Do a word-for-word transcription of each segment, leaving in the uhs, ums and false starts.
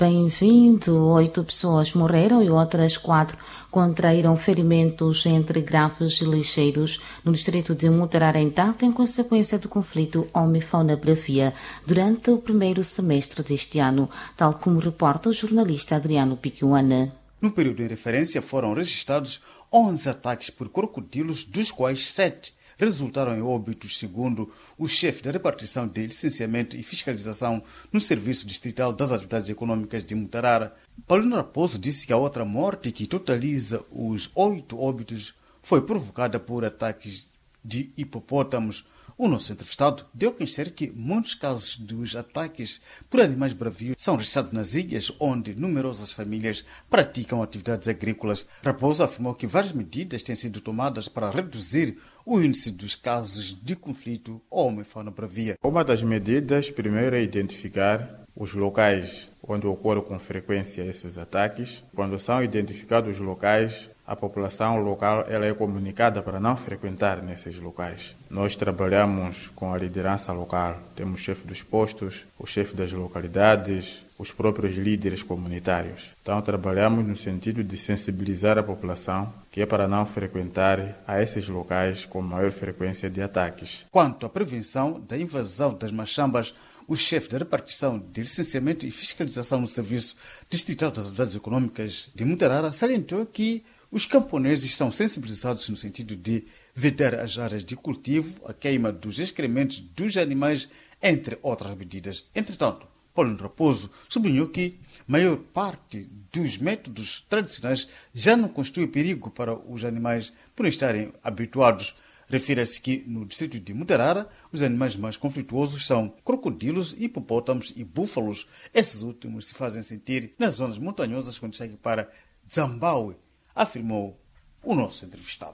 Bem-vindo. Oito pessoas morreram e outras quatro contraíram ferimentos entre graves e ligeiros no distrito de Mutararentata em consequência do conflito Homem-Fauna-Bravia durante o primeiro semestre deste ano, tal como reporta o jornalista Adriano Piquiuana. No período em referência foram registrados onze ataques por crocodilos, dos quais sete resultaram em óbitos, segundo o chefe da repartição de licenciamento e fiscalização no Serviço Distrital das Atividades Econômicas de Mutarara. Paulino Raposo disse que a outra morte, que totaliza os oito óbitos, foi provocada por ataques de hipopótamos. O nosso entrevistado deu a conhecer que muitos casos dos ataques por animais bravios são registrados nas ilhas, onde numerosas famílias praticam atividades agrícolas. Raposo afirmou que várias medidas têm sido tomadas para reduzir o índice dos casos de conflito homem-fauna-bravia. Uma das medidas, primeiro, é identificar os locais onde ocorrem com frequência esses ataques. Quando são identificados os locais, a população local ela é comunicada para não frequentar nesses locais. Nós trabalhamos com a liderança local. Temos o chefe dos postos, o chefe das localidades, os próprios líderes comunitários. Então trabalhamos no sentido de sensibilizar a população, que é para não frequentar a esses locais com maior frequência de ataques. Quanto à prevenção da invasão das machambas, o chefe da repartição de licenciamento e fiscalização no Serviço Distrital das Atividades Econômicas de Mutarara salientou que os camponeses são sensibilizados no sentido de vedar as áreas de cultivo, a queima dos excrementos dos animais, entre outras medidas. Entretanto, Paulino Raposo sublinhou que a maior parte dos métodos tradicionais já não constitui perigo para os animais por não estarem habituados. Refere-se que no distrito de Mutarara, os animais mais conflituosos são crocodilos, hipopótamos e búfalos. Esses últimos se fazem sentir nas zonas montanhosas quando chegam para Zambaue, afirmou o nosso entrevistado.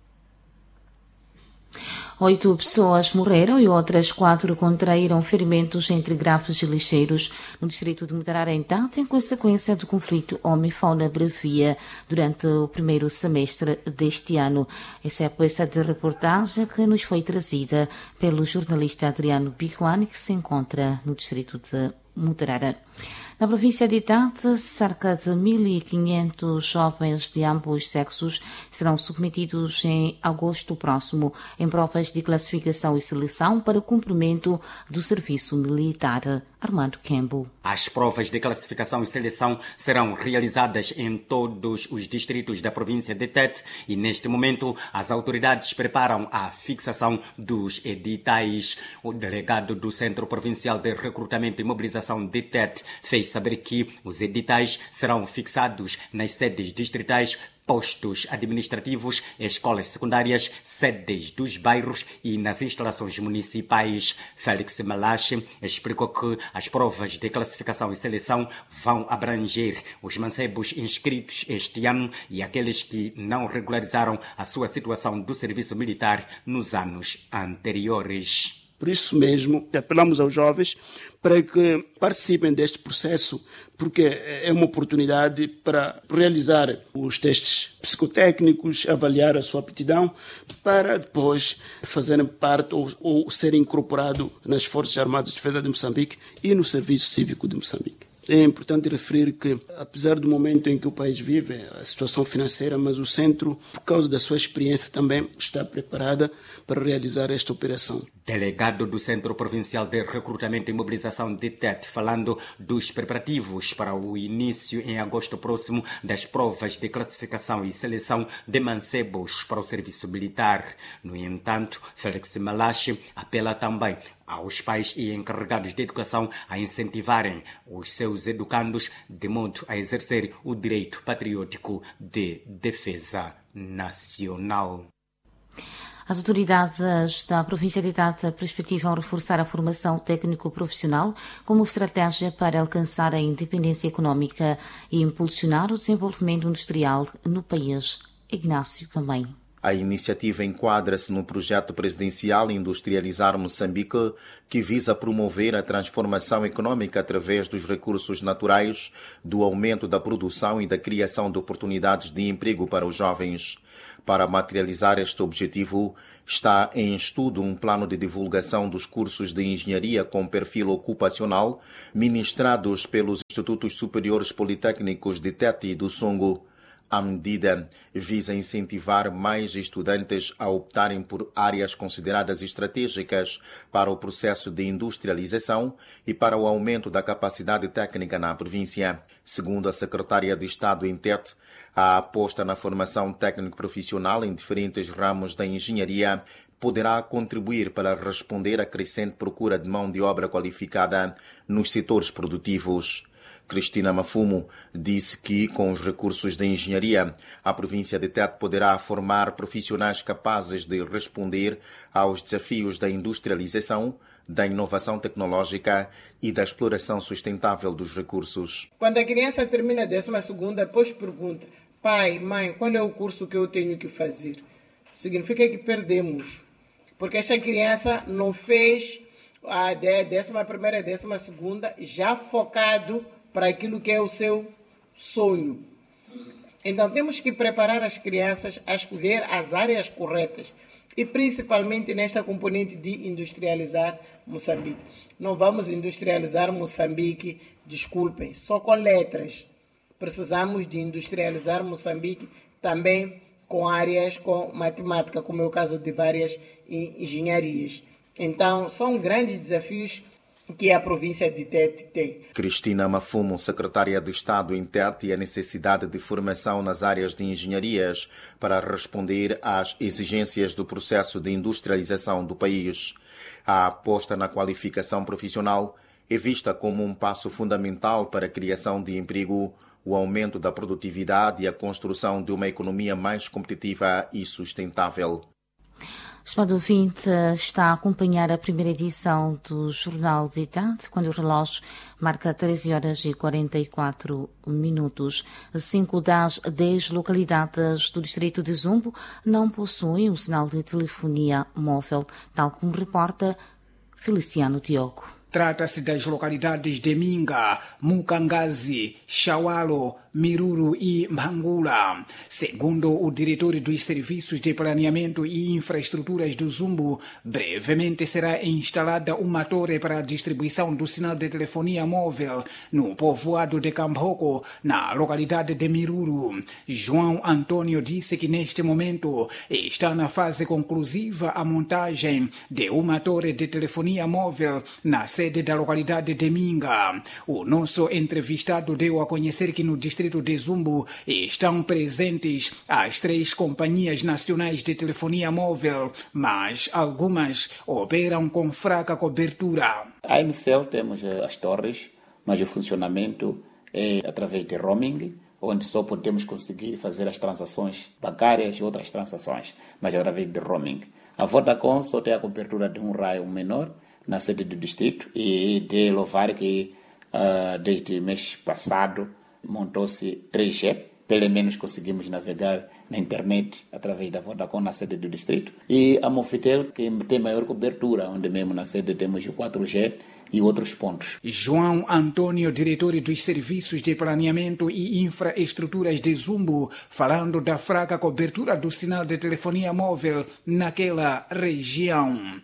Oito pessoas morreram e outras quatro contraíram ferimentos entre graves e ligeiros no distrito de Mutararentata em consequência do conflito Homem-Fauna-Bravia durante o primeiro semestre deste ano. Essa é a peça de reportagem que nos foi trazida pelo jornalista Adriano Piquiuana, que se encontra no distrito de Mutarara. Na província de Tete, cerca de mil e quinhentos jovens de ambos sexos serão submetidos em agosto próximo em provas de classificação e seleção para o cumprimento do serviço militar. Armando Kembo. As provas de classificação e seleção serão realizadas em todos os distritos da província de Tete e, neste momento, as autoridades preparam a fixação dos editais. O delegado do Centro Provincial de Recrutamento e Mobilização de Tete fez saber que os editais serão fixados nas sedes distritais, postos administrativos, escolas secundárias, sedes dos bairros e nas instalações municipais. Félix Malache explicou que as provas de classificação e seleção vão abranger os mancebos inscritos este ano e aqueles que não regularizaram a sua situação do serviço militar nos anos anteriores. Por isso mesmo, apelamos aos jovens para que participem deste processo, porque é uma oportunidade para realizar os testes psicotécnicos, avaliar a sua aptidão, para depois fazerem parte ou, ou serem incorporados nas Forças Armadas de Defesa de Moçambique e no Serviço Cívico de Moçambique. É importante referir que, apesar do momento em que o país vive, a situação financeira, mas o centro, por causa da sua experiência, também está preparada para realizar esta operação. Delegado do Centro Provincial de Recrutamento e Mobilização de Tete, falando dos preparativos para o início em agosto próximo das provas de classificação e seleção de mancebos para o serviço militar. No entanto, Félix Malache apela também aos pais e encarregados de educação a incentivarem os seus educandos de modo a exercer o direito patriótico de defesa nacional. As autoridades da província de Tete perspectivam reforçar a formação técnico-profissional como estratégia para alcançar a independência econômica e impulsionar o desenvolvimento industrial no país. Ignácio também. A iniciativa enquadra-se no projeto presidencial Industrializar Moçambique, que visa promover a transformação econômica através dos recursos naturais, do aumento da produção e da criação de oportunidades de emprego para os jovens. Para materializar este objetivo, está em estudo um plano de divulgação dos cursos de engenharia com perfil ocupacional ministrados pelos Institutos Superiores Politécnicos de Tete e do Songo. A medida visa incentivar mais estudantes a optarem por áreas consideradas estratégicas para o processo de industrialização e para o aumento da capacidade técnica na província. Segundo a secretária de Estado em Tete, a aposta na formação técnico-profissional em diferentes ramos da engenharia poderá contribuir para responder à crescente procura de mão de obra qualificada nos setores produtivos. Cristina Mafumo disse que, com os recursos da engenharia, a província de Tete poderá formar profissionais capazes de responder aos desafios da industrialização, da inovação tecnológica e da exploração sustentável dos recursos. Quando a criança termina a décima segunda, depois pergunta: pai, mãe, qual é o curso que eu tenho que fazer? Significa que perdemos, porque esta criança não fez a décima primeira e décima segunda já focado para aquilo que é o seu sonho. Então temos que preparar as crianças a escolher as áreas corretas e principalmente nesta componente de industrializar Moçambique. Não vamos industrializar Moçambique, desculpem, só com letras. Precisamos de industrializar Moçambique também com áreas com matemática, como é o caso de várias engenharias. Então são grandes desafios que a província de Tete tem. Cristina Mafumo, secretária de Estado em Tete, e a necessidade de formação nas áreas de engenharias para responder às exigências do processo de industrialização do país. A aposta na qualificação profissional é vista como um passo fundamental para a criação de emprego, o aumento da produtividade e a construção de uma economia mais competitiva e sustentável. Estimado ouvinte, está a acompanhar a primeira edição do Jornal de Tete, quando o relógio marca treze horas e quarenta e quatro minutos. Cinco das dez localidades do distrito de Zumbo não possuem um sinal de telefonia móvel, tal como reporta Feliciano Diogo. Trata-se das localidades de Minga, Mukangazi, Shawalo, Miruru e Mangula. Segundo o diretor dos Serviços de Planeamento e Infraestruturas do Zumbo, brevemente será instalada uma torre para a distribuição do sinal de telefonia móvel no povoado de Cambroco, na localidade de Miruru. João Antônio disse que neste momento está na fase conclusiva a montagem de uma torre de telefonia móvel na sede da localidade de Minga. O nosso entrevistado deu a conhecer que no distrito de Zumbo estão presentes as três companhias nacionais de telefonia móvel, mas algumas operam com fraca cobertura. A M C L temos as torres, mas o funcionamento é através de roaming, onde só podemos conseguir fazer as transações bancárias e outras transações, mas através de roaming. A Vodacom só tem a cobertura de um raio menor na sede do distrito, e de louvar que uh, desde o mês passado montou-se três G, pelo menos conseguimos navegar na internet através da Vodacom na sede do distrito, e a Mofitel, que tem maior cobertura, onde mesmo na sede temos o quatro G e outros pontos. João Antônio, diretor dos Serviços de Planeamento e Infraestruturas de Zumbo, falando da fraca cobertura do sinal de telefonia móvel naquela região.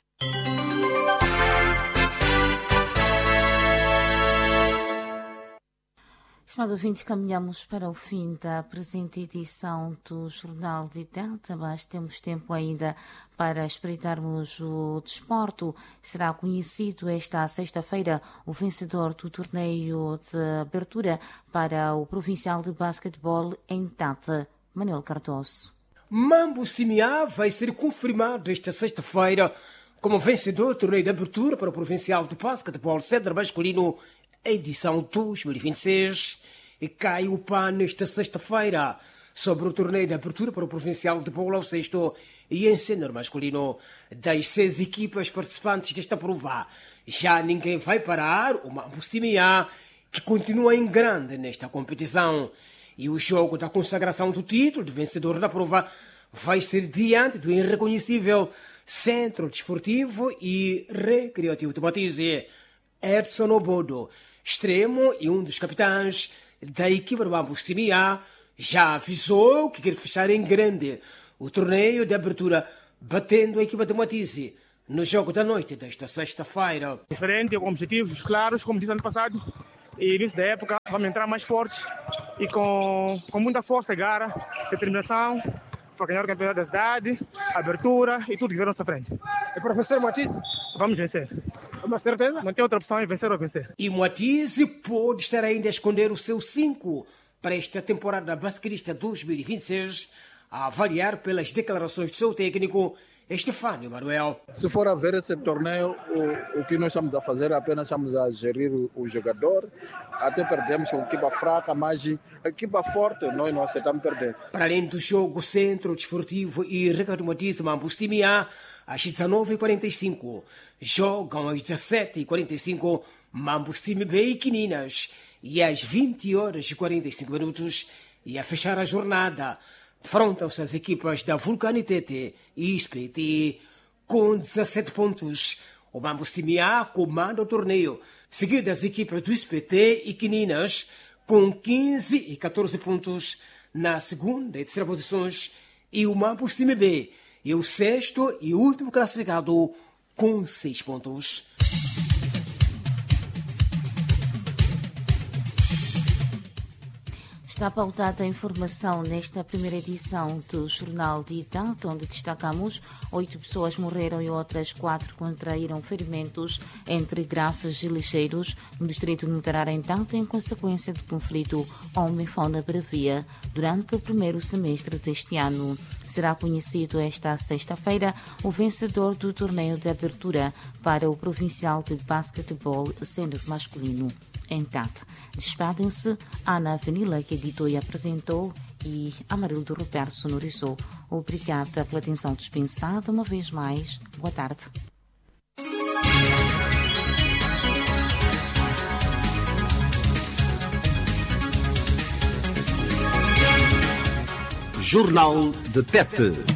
Estimado ouvinte, caminhamos para o fim da presente edição do Jornal de Tete, mas temos tempo ainda para espreitarmos o desporto. Será conhecido esta sexta-feira o vencedor do torneio de abertura para o Provincial de Basquetebol em Tete, Manuel Cardoso. Mambo Simiá vai ser confirmado esta sexta-feira como vencedor do torneio de abertura para o Provincial de Basquetebol Cedro Masculino, edição dois mil e vinte e seis. E cai o pá nesta sexta-feira sobre o torneio de abertura para o Provincial de Bola ao Sexto e em Cedro Masculino. Das seis equipas participantes desta prova, já ninguém vai parar o Mambo Simiá, que continua em grande nesta competição. E o jogo da consagração do título de vencedor da prova vai ser diante do irreconhecível Centro Desportivo e Recreativo de Moatize. Edson Obodo, extremo e um dos capitães da equipa do Mambustimia, já avisou que quer fechar em grande o torneio de abertura, batendo a equipa de Moatize no jogo da noite desta sexta-feira. Diferente, com objetivos claros, como disse ano passado, e início da época vamos entrar mais fortes e com, com muita força, garra, determinação para ganhar o campeonato da cidade, abertura e tudo que vem à nossa frente. E professor Moatize? Vamos vencer. Uma certeza? Não tem outra opção, é vencer ou vencer. E Moatize pode estar ainda a esconder o seu cinco para esta temporada basquetista dois mil e vinte e seis, a avaliar pelas declarações do seu técnico, Estefânio Manuel. Se for a ver esse torneio, o, o que nós estamos a fazer é apenas estamos a gerir o, o jogador. Até perdemos com equipa fraca, mas a equipa forte nós não aceitamos perder. Para além do jogo Centro Desportivo e Recreativo Moatize Mambustimia, às dezenove e quarenta e cinco, jogam às dezessete e quarenta e cinco Mambustime B e Quininas, e às vinte horas e quarenta e cinco minutos, e a fechar a jornada, defrontam-se as equipas da Vulcanitete e S P T com dezassete pontos. O Mambustimia comanda o torneio, seguido das equipas do S P T e Quininas com quinze e catorze pontos na segunda e terceira posições, e o Mambustime B é o sexto e último classificado com seis pontos. Está pautada a informação nesta primeira edição do Jornal de Idade, onde destacamos oito pessoas morreram e outras quatro contraíram ferimentos entre grafos e lixeiros no distrito de Mutarara, em Tanta, em consequência do conflito homem-fauna-bravia durante o primeiro semestre deste ano. Será conhecido esta sexta-feira o vencedor do torneio de abertura para o provincial de basquetebol sênior masculino. Em Tata, despedem-se Ana Avenila, que editou e apresentou, e Amarildo Roberto sonorizou. Obrigada pela atenção dispensada uma vez mais. Boa tarde. Jornal de Tete.